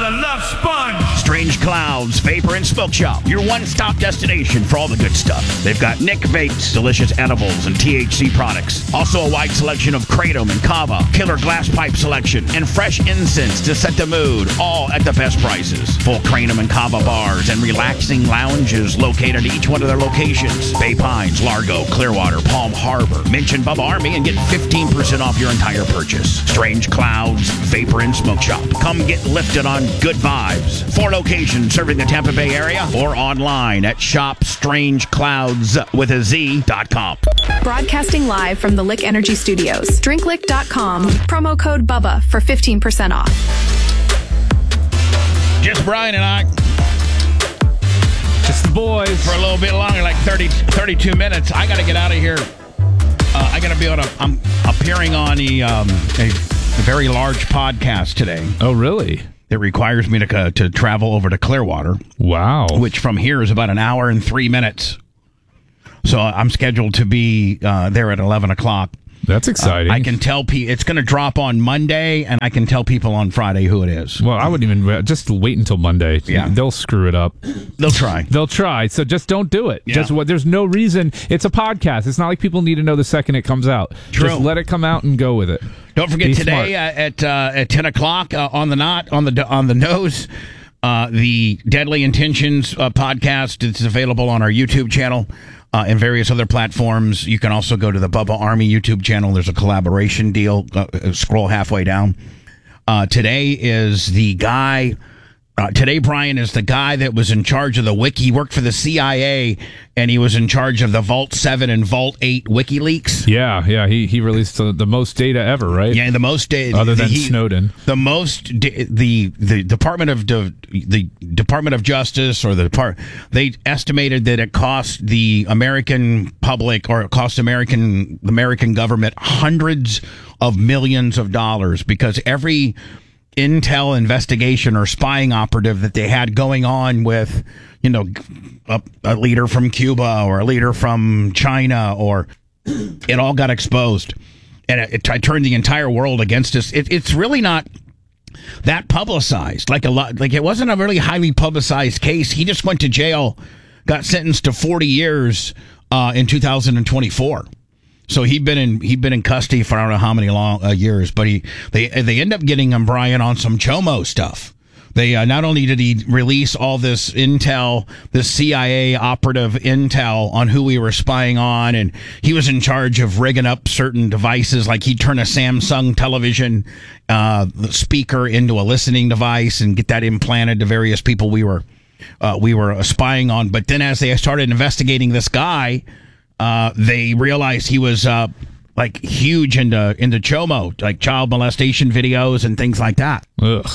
I love sponge. Strange Clouds Vapor and Smoke Shop, your one-stop destination for all the good stuff. They've got Nick Vapes, delicious edibles and THC products. Also a wide selection of Kratom and Kava, killer glass pipe selection, and fresh incense to set the mood, all at the best prices. Full Kratom and Kava bars and relaxing lounges located at each one of their locations. Bay Pines, Largo, Clearwater, Palm Harbor. Mention Bubba Army and get 15% off your entire purchase. Strange Clouds Vapor and Smoke Shop. Come get lifted on good vibes. 4 locations serving the Tampa Bay area or online at shopstrangeclouds.com. Broadcasting live from the Lick Energy Studios. Drinklick.com. Promo code BUBBA for 15% off. Just Brian and I. Just the boys. For a little bit longer, like 32 minutes. I got to get out of here. I got to be I'm appearing on a very large podcast today. Oh, really? It requires me to travel over to Clearwater. Wow. Which from here is about an hour and 3 minutes. So I'm scheduled to be there at 11 o'clock. That's exciting. I can tell people it's going to drop on Monday, and I can tell people on Friday who it is. Well, I wouldn't even just wait until Monday. Yeah. They'll screw it up. They'll try. They'll try. So just don't do it. Yeah. There's no reason. It's a podcast. It's not like people need to know the second it comes out. True. Just let it come out and go with it. Don't forget Be today at 10 o'clock on the nose. The Deadly Intentions podcast is available on our YouTube channel and various other platforms. You can also go to the Bubba Army YouTube channel. There's a collaboration deal. Scroll halfway down. Today is the guy. Today, Brian is the guy that was in charge of the wiki. He worked for the CIA, and he was in charge of the Vault 7 and Vault 8 WikiLeaks. Yeah. He released the most data ever, right? Yeah, the most data other than Snowden. The most the Department of Justice or they estimated that it cost the American public or it cost the American government hundreds of millions of dollars because every intel investigation or spying operative that they had going on with, a leader from Cuba or a leader from China, or it all got exposed, and it turned the entire world against us. It's really not that publicized. Like it wasn't a really highly publicized case. He just went to jail, got sentenced to 40 years in 2024. So he'd been in custody for I don't know how many years, but they end up getting him, Brian, on some Chomo stuff. They not only did he release all this intel, this CIA operative intel on who we were spying on, and he was in charge of rigging up certain devices, like he'd turn a Samsung television speaker into a listening device and get that implanted to various people we were spying on. But then as they started investigating this guy, they realized he was like huge into Chomo, like child molestation videos and things like that. Ugh.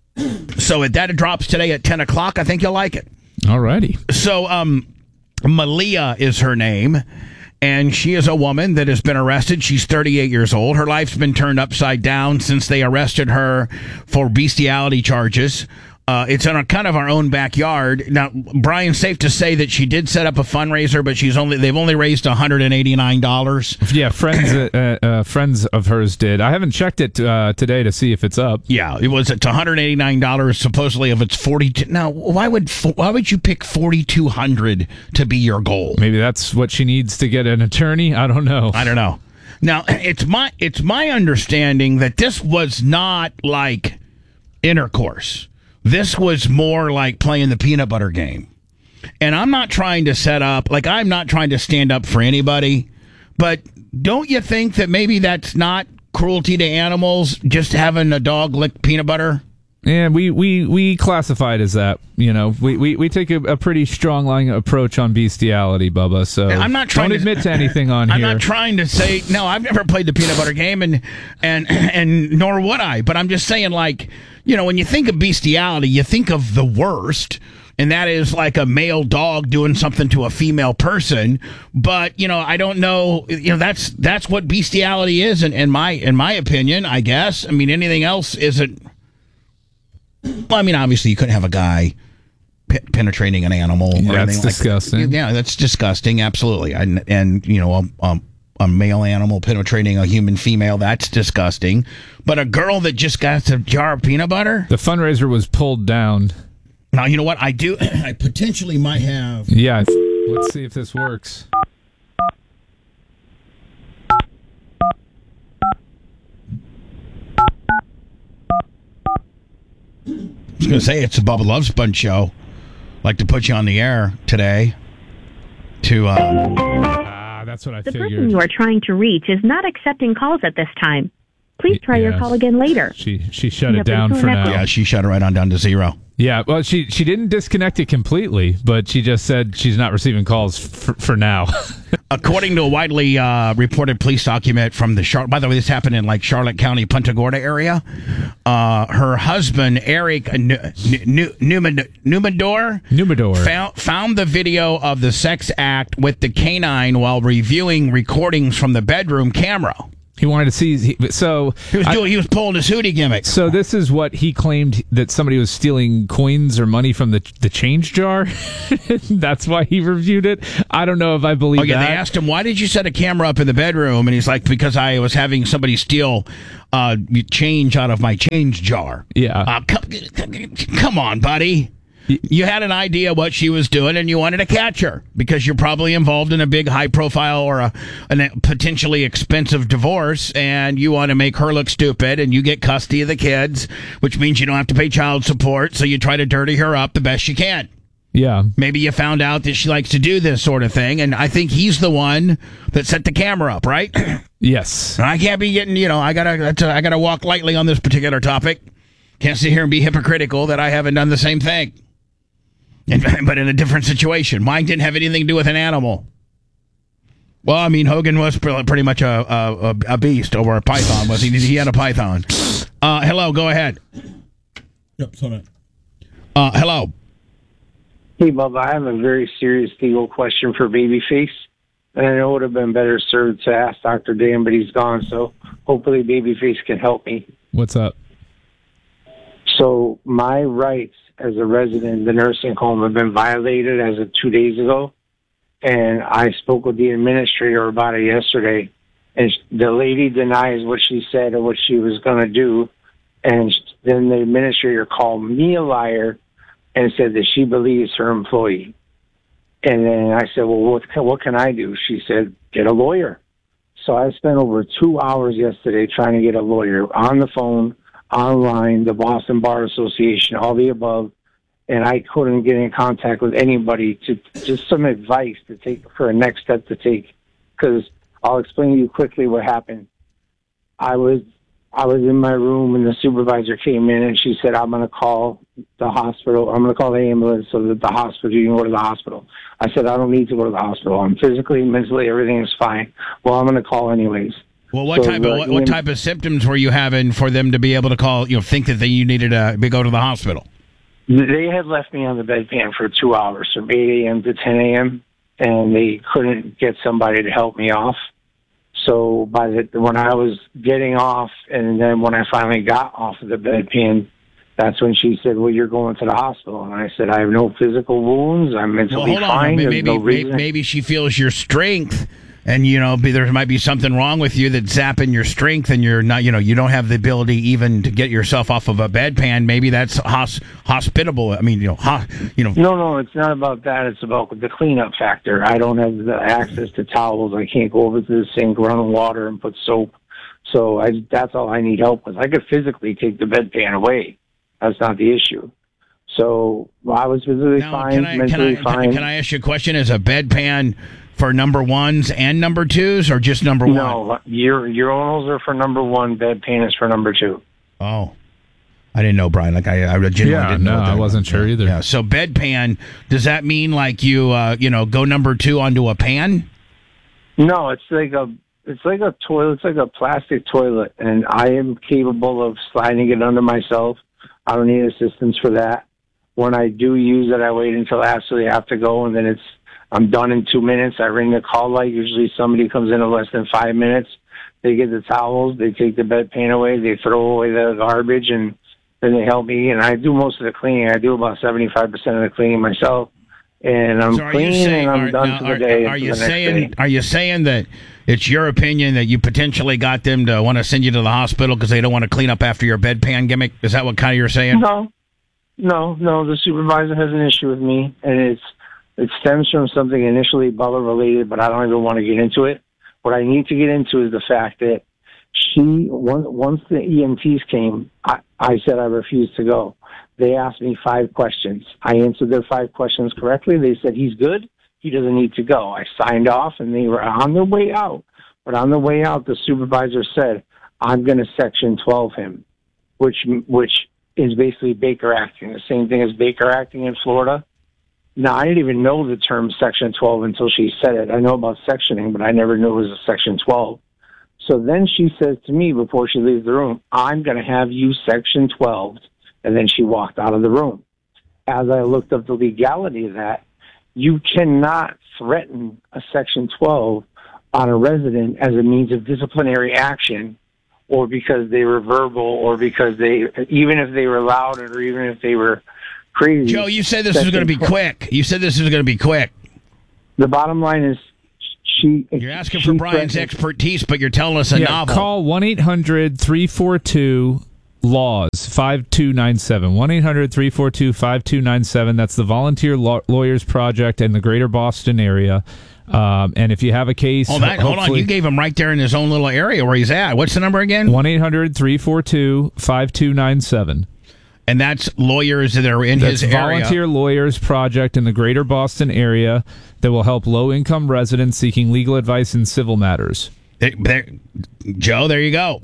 So that drops today at 10 o'clock. I think you'll like it. Alrighty. So Malia is her name, and she is a woman that has been arrested. She's 38 years old. Her life's been turned upside down since they arrested her for bestiality charges. It's in kind of our own backyard. Now, Brian, safe to say that she did set up a fundraiser, but they've only raised $189. Yeah, friends of hers did. I haven't checked it today to see if it's up. Yeah, it's $189 supposedly of its 42. Now, why would you pick 4,200 to be your goal? Maybe that's what she needs to get an attorney. I don't know. Now, it's my understanding that this was not like intercourse. This was more like playing the peanut butter game. And I'm not trying to I'm not trying to stand up for anybody, but don't you think that maybe that's not cruelty to animals, just having a dog lick peanut butter? Yeah, we classify it as that. We take a pretty strong line approach on bestiality, Bubba. So I'm not trying don't admit to anything on here. I'm not trying to say no. I've never played the peanut butter game, and nor would I. But I'm just saying, when you think of bestiality, you think of the worst, and that is like a male dog doing something to a female person. But I don't know. That's what bestiality is, in my opinion. I guess. I mean, anything else isn't. Well, I mean, obviously, you couldn't have a guy penetrating an animal. Or that's anything disgusting. Yeah, that's disgusting. Absolutely. And a a male animal penetrating a human female. That's disgusting. But a girl that just got a jar of peanut butter? The fundraiser was pulled down. Now, you know what? I potentially might have. Yeah, let's see if this works. I was going to say, it's a Bubba Love Sponge show. Like to put you on the air today to... that's what I The figured. person you are trying to reach is not accepting calls at this time. Please try your call again later. She shut it down for now. Yeah, she shut it right on down to zero. Yeah, well, she didn't disconnect it completely, but she just said she's not receiving calls for now. According to a widely reported police document from the Charlotte, by the way, this happened in like Charlotte County, Punta Gorda area. Her husband, Eric Numador, found the video of the sex act with the canine while reviewing recordings from the bedroom camera. He wanted to see. He was pulling his hootie gimmick. So this is what he claimed, that somebody was stealing coins or money from the change jar. That's why he reviewed it. I don't know if I believe that. They asked him, why did you set a camera up in the bedroom? And he's like, because I was having somebody steal change out of my change jar. Yeah. Come on, buddy. You had an idea what she was doing, and you wanted to catch her because you're probably involved in a big high-profile or a potentially expensive divorce, and you want to make her look stupid, and you get custody of the kids, which means you don't have to pay child support, so you try to dirty her up the best you can. Yeah. Maybe you found out that she likes to do this sort of thing, and I think he's the one that set the camera up, right? Yes. I can't be getting, I gotta walk lightly on this particular topic. Can't sit here and be hypocritical that I haven't done the same thing. But in a different situation. Mine didn't have anything to do with an animal. Well, I mean, Hogan was pretty much a beast, or a python, was he? He had a python. Hello, go ahead. Yep, hold on. Hello. Hey, Bubba, I have a very serious legal question for Babyface. And I know it would have been better served to ask Dr. Dan, but he's gone, so hopefully Babyface can help me. What's up? So my rights as a resident in the nursing home have been violated as of 2 days ago. And I spoke with the administrator about it yesterday. And the lady denies what she said or what she was going to do. And then the administrator called me a liar and said that she believes her employee. And then I said, well, what can I do? She said, get a lawyer. So I spent over 2 hours yesterday trying to get a lawyer on the phone, online, the Boston Bar Association, all the above, and I couldn't get in contact with anybody to just some advice to take for a next step to take. Because I'll explain to you quickly what happened. I was in my room and the supervisor came in and she said, I'm going to call the hospital. I'm going to call the ambulance so that you can go to the hospital. I said, I don't need to go to the hospital. I'm physically, mentally, everything is fine. Well, I'm going to call anyways. Well, what type of symptoms were you having for them to be able to call? Think that you needed to go to the hospital? They had left me on the bedpan for 2 hours, from 8 a.m. to 10 a.m., and they couldn't get somebody to help me off. So when I was getting off, and then when I finally got off of the bedpan, that's when she said, well, you're going to the hospital. And I said, I have no physical wounds. I'm mentally fine. Maybe she feels your strength. And, there might be something wrong with you that's zapping your strength and you're not, you don't have the ability even to get yourself off of a bedpan. Maybe that's hospitable. I mean, No, it's not about that. It's about the cleanup factor. I don't have the access to towels. I can't go over to the sink, run water, and put soap. So that's all I need help with. I could physically take the bedpan away. That's not the issue. So I was physically fine, mentally fine. Can I ask you a question? Is a bedpan for number ones and number twos, or just number one? No, urinals are for number one. Bedpan is for number two. Oh, I didn't know, Brian. Like I genuinely didn't know. I wasn't sure either. Yeah. So bedpan, does that mean like you go number two onto a pan? No, it's like a toilet. It's like a plastic toilet, and I am capable of sliding it under myself. I don't need assistance for that. When I do use it, I wait until I absolutely have to go, and then I'm done in 2 minutes. I ring the call light. Usually somebody comes in less than 5 minutes. They get the towels. They take the bedpan away. They throw away the garbage, and then they help me. And I do most of the cleaning. I do about 75% of the cleaning myself. And I'm So clean and I'm done for the day. Are you saying that it's your opinion that you potentially got them to want to send you to the hospital because they don't want to clean up after your bedpan gimmick? Is that what kind of you're saying? No. The supervisor has an issue with me, and it stems from something initially Bubba related, but I don't even want to get into it. What I need to get into is the fact that once the EMTs came, I said I refused to go. They asked me 5 questions. I answered their 5 questions correctly. They said, he's good. He doesn't need to go. I signed off, and they were on their way out. But on the way out, the supervisor said, I'm going to Section 12 him, which is basically Baker acting, the same thing as Baker acting in Florida. Now, I didn't even know the term Section 12 until she said it. I know about sectioning, but I never knew it was a Section 12. So then she says to me before she leaves the room, I'm going to have you Section 12. And then she walked out of the room. As I looked up the legality of that, you cannot threaten a Section 12 on a resident as a means of disciplinary action, or because they were verbal, or because even if they were loud, or even if they were crazy. Joe, you said this was going to be quick. The bottom line is, you're asking for Brian's expertise, but you're telling us a novel. Call 1-800-342-LAWS 5297. 1-800-342-5297. That's the Volunteer Lawyers Project in the Greater Boston area. And if you have a case, hold on, you gave him right there in his own little area where he's at. What's the number again? 1-800-342-5297. And that's lawyers that are in his area. Volunteer Lawyers Project in the Greater Boston area that will help low-income residents seeking legal advice in civil matters. Joe, there you go.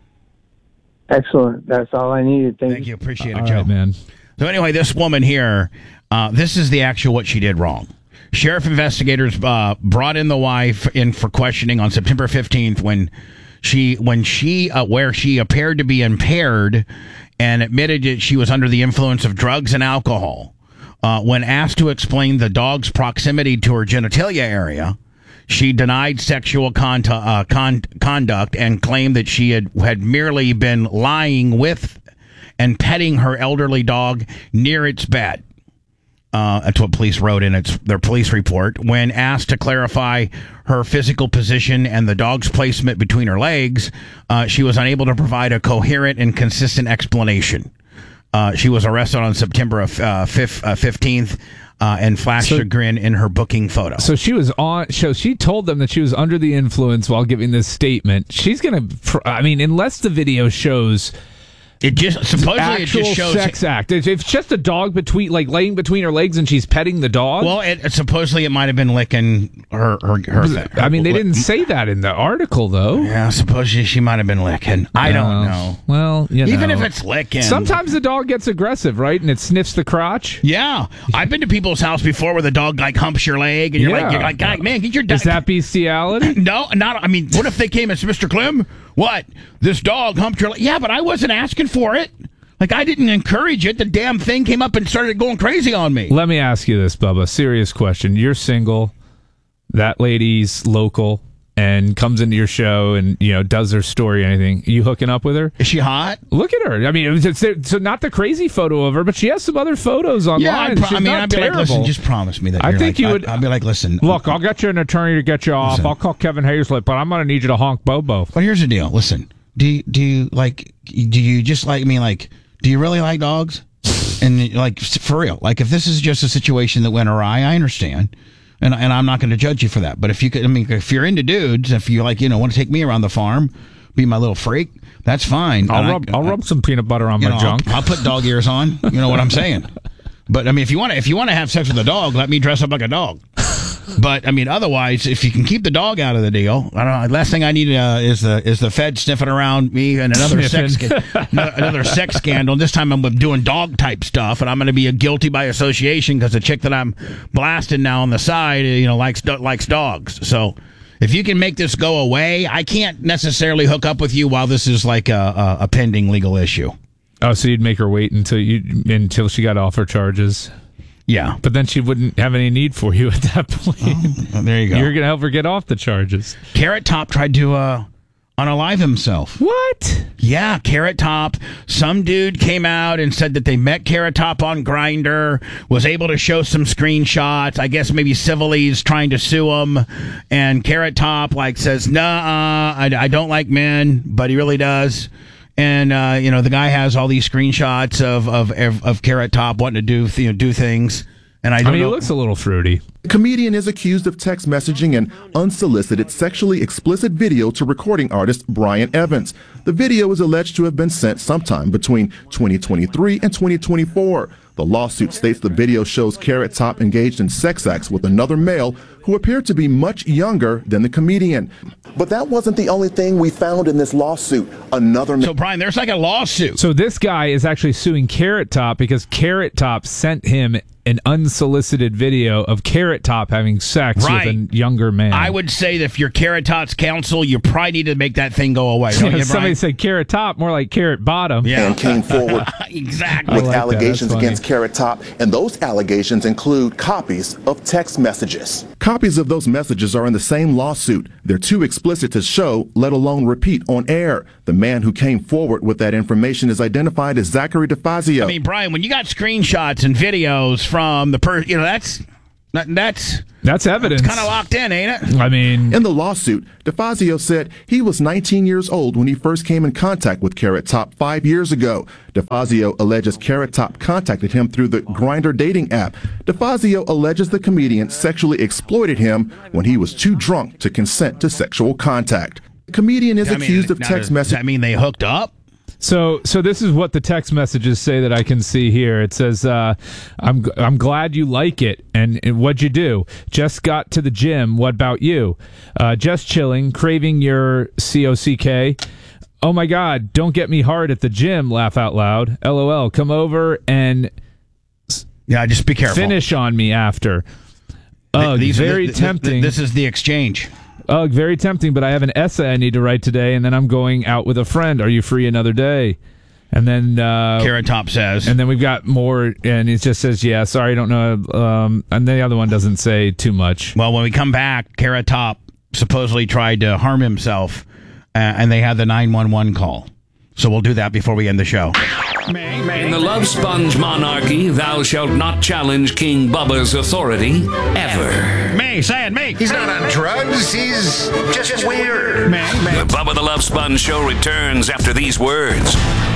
Excellent. That's all I needed. Thank you. Appreciate it, all Joe. Right, man. So anyway, this woman here, this is the actual what she did wrong. Sheriff investigators brought in the wife in for questioning on September 15th when she where she appeared to be impaired and admitted that she was under the influence of drugs and alcohol. When asked to explain the dog's proximity to her genitalia area, she denied sexual conduct and claimed that she had merely been lying with and petting her elderly dog near its bed. That's what police wrote in their police report. When asked to clarify her physical position and the dog's placement between her legs, she was unable to provide a coherent and consistent explanation. She was arrested on September 15th and flashed a grin in her booking photo. So she was on. So she told them that she was under the influence while giving this statement. She's going to, unless the video shows... It just supposedly actual it just shows sex act. If it's just a dog laying between her legs and she's petting the dog. Well, supposedly it might have been licking her. They didn't say that in the article, though. Yeah, supposedly she might have been licking. I don't know. Well, even if it's licking, sometimes the dog gets aggressive, right? And it sniffs the crotch. Yeah, I've been to people's house before where the dog humps your leg, and you're like, God, man, get your dog. Is that bestiality? No, not. What if they came and said, Mr. Clem, what? This dog humped your leg? Yeah, but I wasn't asking for it. I didn't encourage it. The damn thing came up and started going crazy on me. Let me ask you this, Bubba. Serious question. You're single. That lady's local and comes into your show and, does her story or anything. You hooking up with her? Is she hot? Look at her. So not the crazy photo of her, but she has some other photos online. Yeah, I'd be terrible. like, listen, just promise me that. I think you would. I'd be like, listen. Look, I'll get you an attorney to get you off. I'll call Kevin Hazlett, but I'm going to need you to honk Bobo. But here's the deal. Listen, do you just like me? Do you really like dogs? And for real, if this is just a situation that went awry, I understand. And I'm not going to judge you for that. But if you're into dudes, if you want to take me around the farm, be my little freak, that's fine. I'll rub some peanut butter on my junk. I'll put dog ears on. You know what I'm saying? But if you want to have sex with a dog, let me dress up like a dog. But otherwise, if you can keep the dog out of the deal, I don't know. Last thing I need is the Fed sniffing around me and another sex scandal. This time I'm doing dog type stuff, and I'm going to be guilty by association because the chick that I'm blasting now on the side, likes dogs. So if you can make this go away, I can't necessarily hook up with you while this is a pending legal issue. Oh, so you'd make her wait until she got off her charges. Yeah. But then she wouldn't have any need for you at that point. There you go. You're going to help her get off the charges. Carrot Top tried to unalive himself. What? Yeah, Carrot Top. Some dude came out and said that they met Carrot Top on Grindr, was able to show some screenshots. I guess maybe Civily's trying to sue him. And Carrot Top says, nah, I don't like men, but he really does. And, the guy has all these screenshots of Carrot Top wanting to do things. And I mean, he looks a little fruity. The comedian is accused of text messaging an unsolicited sexually explicit video to recording artist Brian Evans. The video is alleged to have been sent sometime between 2023 and 2024. The lawsuit states the video shows Carrot Top engaged in sex acts with another male who appeared to be much younger than the comedian. But that wasn't the only thing we found in this lawsuit. So, Brian, there's a lawsuit. So this guy is actually suing Carrot Top because Carrot Top sent him an unsolicited video of Carrot Top having sex with a younger man. I would say that if you're Carrot Top's counsel, you probably need to make that thing go away. Somebody said Carrot Top, more like Carrot Bottom. Yeah. And came forward exactly with allegations against Carrot Top, and those allegations include copies of text messages. Copies of those messages are in the same lawsuit. They're too explicit to show, let alone repeat on air. The man who came forward with that information is identified as Zachary DeFazio. I mean, Brian, when you got screenshots and videos from the person, that's evidence. It's kind of locked in, ain't it? I mean, in the lawsuit, DeFazio said he was 19 years old when he first came in contact with Carrot Top 5 years ago. DeFazio alleges Carrot Top contacted him through the Grindr dating app. DeFazio alleges the comedian sexually exploited him when he was too drunk to consent to sexual contact. The comedian is accused of text messaging. Does that mean they hooked up? So this is what the text messages say that I can see here. It says, I'm glad you like it. And what'd you do? Just got to the gym. What about you? Just chilling, craving your COCK. Oh my God, don't get me hard at the gym. Laugh out loud. LOL. Come over and just be careful. Finish on me after. Very tempting. This is the exchange. Very tempting, but I have an essay I need to write today, and then I'm going out with a friend. Are you free another day? And then Carrot Top says. And then we've got more, and it just says, yeah, sorry, I don't know. And the other one doesn't say too much. Well, when we come back, Carrot Top supposedly tried to harm himself, and they had the 911 call. So we'll do that before we end the show. In the Love Sponge monarchy, thou shalt not challenge King Bubba's authority, ever. Me, say it, me. He's not on drugs, he's just weird. The Bubba the Love Sponge show returns after these words.